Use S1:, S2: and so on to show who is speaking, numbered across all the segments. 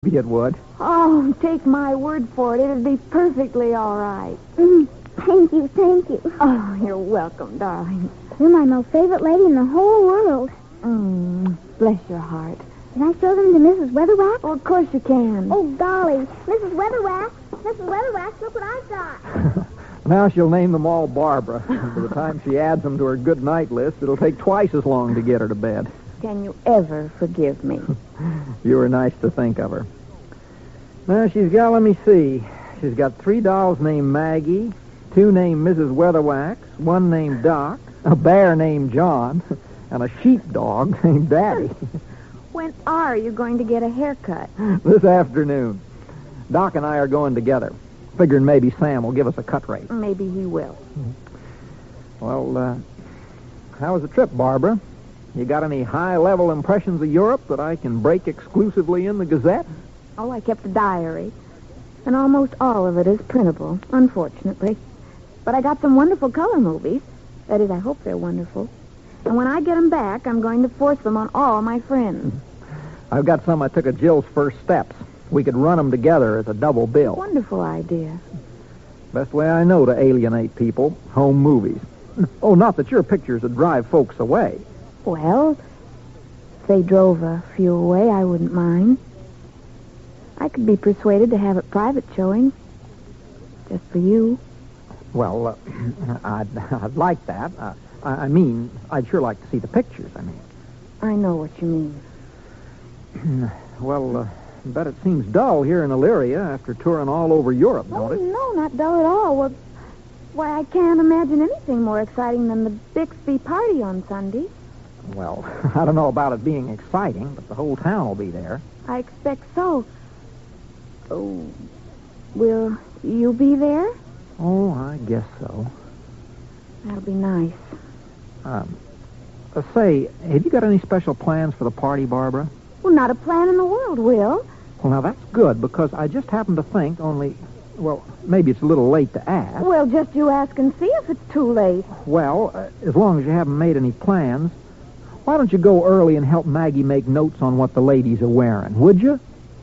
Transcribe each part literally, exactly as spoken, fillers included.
S1: Maybe it would.
S2: Oh, take my word for it. It'd be perfectly all right.
S3: Mm, thank you, thank you.
S2: Oh, you're welcome, darling.
S3: You're my most favorite lady in the whole world.
S2: Mm, bless your heart.
S3: Can I show them to Missus Weatherwax?
S2: Well, of course you can.
S3: Oh, golly. Missus Weatherwax, Missus Weatherwax, look what I've got.
S1: Now she'll name them all Barbara. By the time she adds them to her good night list, it'll take twice as long to get her to bed.
S2: Can you ever forgive me?
S1: You were nice to think of her. Now, she's got, let me see, she's got three dolls named Maggie, two named Missus Weatherwax, one named Doc, a bear named John, and a sheepdog named Daddy.
S2: When are you going to get a haircut?
S1: This afternoon. Doc and I are going together. Figuring maybe Sam will give us a cut rate.
S2: Maybe he will.
S1: Well, uh, how was the trip, Barbara? You got any high-level impressions of Europe that I can break exclusively in the Gazette?
S2: Oh, I kept a diary. And almost all of it is printable, unfortunately. But I got some wonderful color movies. That is, I hope they're wonderful. And when I get them back, I'm going to force them on all my friends.
S1: I've got some I took at Jill's first steps. We could run them together as a double bill.
S2: Wonderful idea.
S1: Best way I know to alienate people, home movies. Oh, not that your pictures would drive folks away.
S2: Well, if they drove a few away, I wouldn't mind. I could be persuaded to have it private showing. Just for you.
S1: Well, uh, I'd, I'd like that. Uh, I, I mean, I'd sure like to see the pictures, I mean.
S2: I know what you mean.
S1: Well, uh, I bet it seems dull here in Illyria after touring all over Europe, don't
S2: Oh,
S1: it?
S2: no, not dull at all. Well, why, I can't imagine anything more exciting than the Bixby party on Sunday.
S1: Well, I don't know about it being exciting, but the whole town will be there.
S2: I expect so. Oh, will you be there?
S1: Oh, I guess so.
S2: That'll be nice.
S1: Um, uh, say, have you got any special plans for the party, Barbara?
S2: Well, not a plan in the world, Will.
S1: Well, now that's good, because I just happened to think only, well, maybe it's a little late to ask.
S2: Well, just you ask and see if it's too late.
S1: Well, uh, as long as you haven't made any plans, why don't you go early and help Maggie make notes on what the ladies are wearing, would you?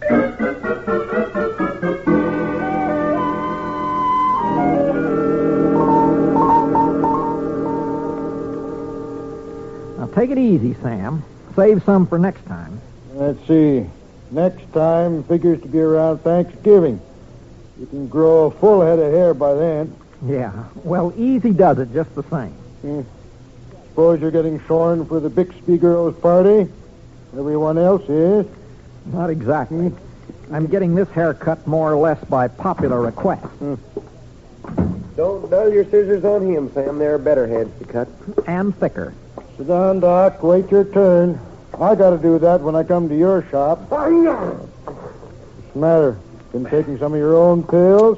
S1: Now, take it easy, Sam. Save some for next time.
S4: Let's see. Next time figures to be around Thanksgiving. You can grow a full head of hair by then.
S1: Yeah, well, easy does it just the same.
S4: Hmm. Suppose you're getting shorn for the Bixby girls' party? Everyone else is.
S1: Not exactly. I'm getting this haircut more or less by popular request.
S4: Hmm.
S5: Don't dull your scissors on him, Sam. There are better heads to cut.
S1: And thicker.
S4: Sit down, Doc. Wait your turn. I got to do that when I come to your shop. What's the matter? Been taking some of your own pills?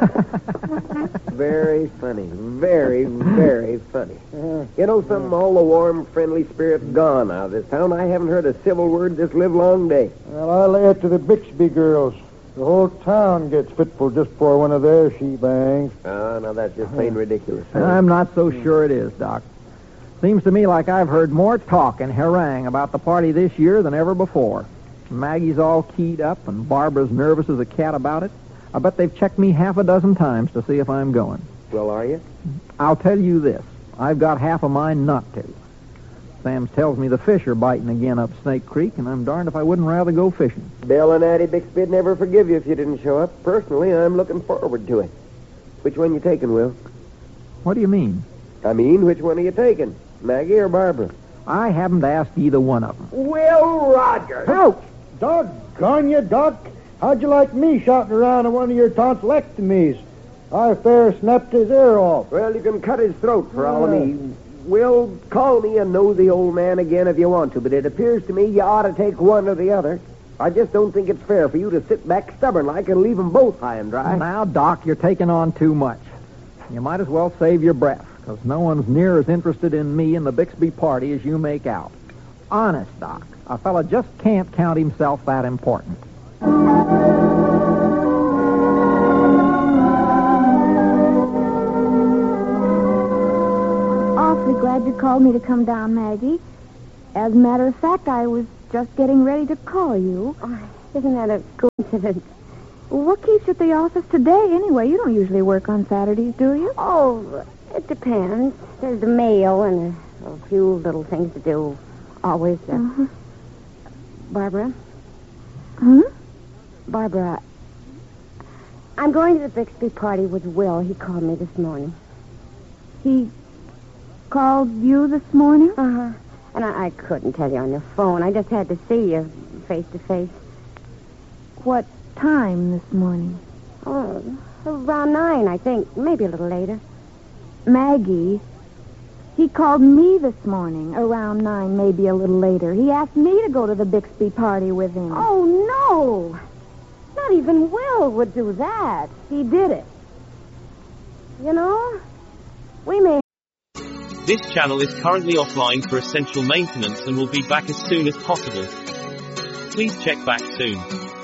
S5: Very funny. Very, very funny.
S4: Uh,
S5: You know something? All the warm, friendly spirit's gone out of this town. I haven't heard a civil word this livelong day.
S4: Well, I lay it to the Bixby girls. The whole town gets fitful just for one of their she-bangs.
S5: Ah, now that's just plain ridiculous.
S1: I'm not so sure it is, Doc. Seems to me like I've heard more talk and harangue about the party this year than ever before. Maggie's all keyed up, and Barbara's nervous as a cat about it. I bet they've checked me half a dozen times to see if I'm going.
S5: Well, are you?
S1: I'll tell you this. I've got half a mind not to. Sam tells me the fish are biting again up Snake Creek, and I'm darned if I wouldn't rather go fishing.
S5: Bill and Addie Bixby'd never forgive you if you didn't show up. Personally, I'm looking forward to it. Which one you taking, Will?
S1: What do you mean?
S5: I mean, which one are you taking? Maggie or Barbara?
S1: I haven't asked either one of them.
S5: Will Rogers!
S4: Ouch! Doggone you, Doc. How'd you like me shouting around on one of your tonsillectomies? I fair snapped his ear off.
S5: Well, you can cut his throat for all of me. Will, call me a nosy old man again if you want to, but it appears to me you ought to take one or the other. I just don't think it's fair for you to sit back stubborn-like and leave them both high and dry.
S1: Now, Doc, you're taking on too much. You might as well save your breath, because no one's near as interested in me and the Bixby party as you make out. Honest, Doc, a fella just can't count himself that important.
S2: Awfully glad you called me to come down, Maggie. As a matter of fact, I was just getting ready to call you.
S6: Isn't that a coincidence?
S2: What keeps you at the office today, anyway? You don't usually work on Saturdays, do you?
S6: Oh, it depends. There's the mail and a, a few little things to do. Always. Uh,
S2: Uh-huh.
S6: Barbara?
S2: Huh?
S6: Barbara, I'm going to the Bixby party with Will. He called me this morning.
S2: He called you this morning?
S6: Uh-huh. And I, I couldn't tell you on the phone. I just had to see you face to face.
S2: What time this morning?
S6: Oh, around nine, I think. Maybe a little later.
S2: Maggie, he called me this morning around nine, maybe a little later. He asked me to go to the Bixby party with him.
S6: Oh, no. Not even Will would do that.
S2: He did it.
S6: You know, we may...
S7: This channel is currently offline for essential maintenance and will be back as soon as possible. Please check back soon.